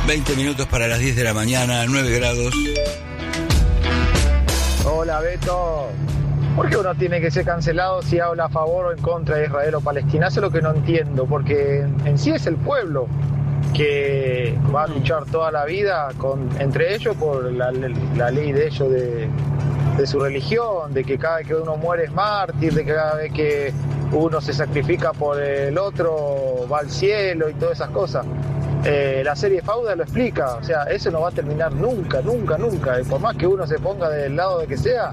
20 minutos para las 10 de la mañana, 9 grados. Hola, Beto. ¿Por qué uno tiene que ser cancelado si habla a favor o en contra de Israel o Palestina? Eso es lo que no entiendo, porque en sí es el pueblo que va a luchar toda la vida entre ellos por la ley de ellos, de su religión, de que cada vez que uno muere es mártir, de que cada vez que uno se sacrifica por el otro va al cielo y todas esas cosas. La serie Fauda lo explica, o sea, eso no va a terminar nunca, nunca, nunca. Y por más que uno se ponga del lado de que sea,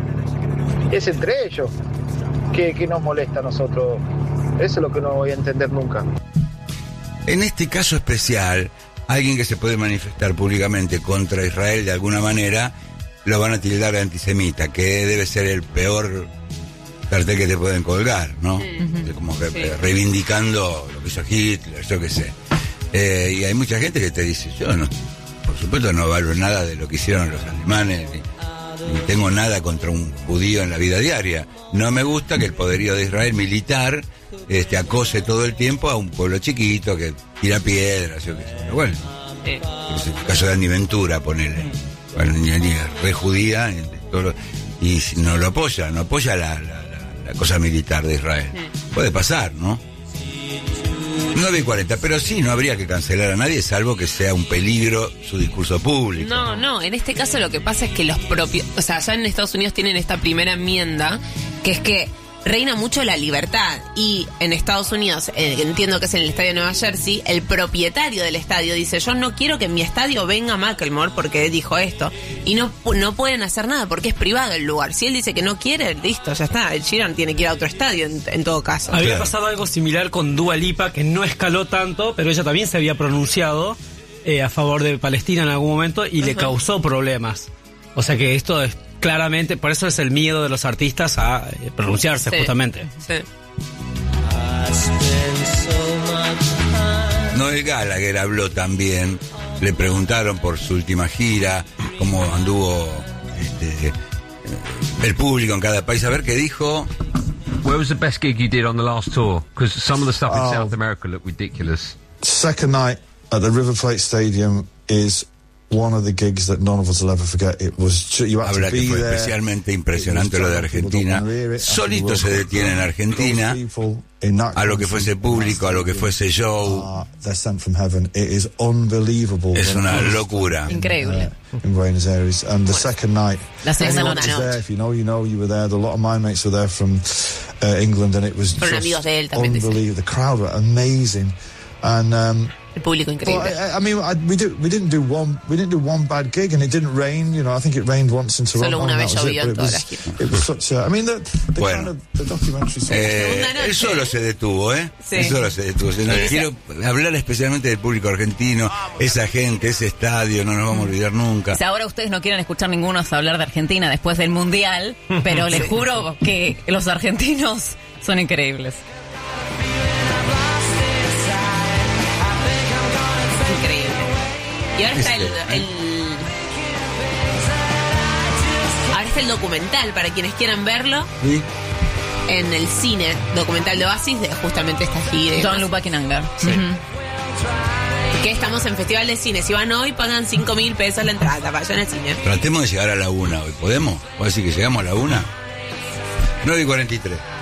es entre ellos que nos molesta a nosotros. Eso es lo que no voy a entender nunca. En este caso especial, alguien que se puede manifestar públicamente contra Israel de alguna manera, lo van a tildar de antisemita, que debe ser el peor cartel que te pueden colgar, ¿no? Como que reivindicando lo que hizo Hitler, yo qué sé. Y hay mucha gente que te dice, yo no, por supuesto no valoro nada de lo que hicieron los alemanes, ni tengo nada contra un judío en la vida diaria. No me gusta que el poderío de Israel militar acose todo el tiempo a un pueblo chiquito que tira piedras, yo qué sé. Pero bueno, es el caso de Andy Ventura, ponele. Bueno, ni re judía, y no lo apoya, no apoya la cosa militar de Israel. Puede pasar, ¿no? 9:40, pero sí, no habría que cancelar a nadie, salvo que sea un peligro su discurso público. No, en este caso lo que pasa es que los propios, o sea, allá en Estados Unidos tienen esta primera enmienda, que es que reina mucho la libertad, y en Estados Unidos, entiendo que es en el estadio de Nueva Jersey, el propietario del estadio dice, yo no quiero que en mi estadio venga Macklemore porque dijo esto, y no pueden hacer nada porque es privado el lugar. Si él dice que no quiere, listo, ya está, el Sheeran tiene que ir a otro estadio en todo caso. Había pasado algo similar con Dua Lipa, que no escaló tanto, pero ella también se había pronunciado a favor de Palestina en algún momento y le causó problemas. O sea que esto es claramente, por eso es el miedo de los artistas a pronunciarse, justamente. Sí. Noel Gallagher habló también, le preguntaron por su última gira, cómo anduvo el público en cada país, a ver qué dijo. Where was the best gig you did on the last tour? Because some of the stuff in South America looked ridiculous. Second night at the River Plate Stadium is one of the gigs that none of us will ever forget. It was you had Habla to be que fue there. especialmente impresionante lo de Argentina. Solito se detiene en Argentina a lo que fuese público, a lo que fuese show. They're sent from heaven. It is unbelievable. Es una locura. Increíble. In Buenos Aires, and the second night, La segunda everyone was noche. there. If you know, you were there. A lot of my mates were there from England, and it was Fueron just amigos de él también, dice. unbelievable. The crowd were amazing, and El público increíble. well, I mean, we didn't do one bad gig, and it didn't rain. You know, I think it rained once in Toronto. Solo una vez and that was llovió it, en but toda la gira. it was such a. I mean, the Bueno. kind of the documentary. Él solo se detuvo, ¿eh? Sí. Él solo se detuvo. No, quiero hablar especialmente del público argentino, esa gente, ese estadio, no nos vamos a olvidar nunca. Si ahora ustedes no quieren escuchar ninguno hablar de Argentina después del Mundial, pero les juro que los argentinos son increíbles. Increíble. Y ahora está ahora está el documental para quienes quieran verlo. ¿Sí? En el cine, documental de Oasis de justamente esta gira. Jean-Luc Buckingham. Sí. Que estamos en Festival de Cine. Si van hoy, pagan 5.000 pesos la entrada. Vayan al cine. Tratemos de llegar a la 1 hoy. ¿Podemos? ¿Puedo decir que llegamos a la 1? 9:43.